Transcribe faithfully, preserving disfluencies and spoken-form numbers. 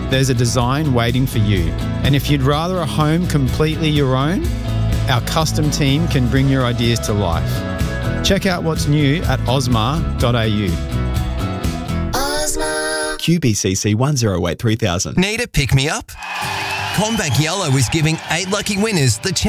there's a design waiting for you. And if you'd rather a home completely your own, our custom team can bring your ideas to life. Check out what's new at osmar dot a u. Osmar. Q B C C one zero eight three thousand. Need a pick-me-up? CommBank Yellow is giving eight lucky winners the chance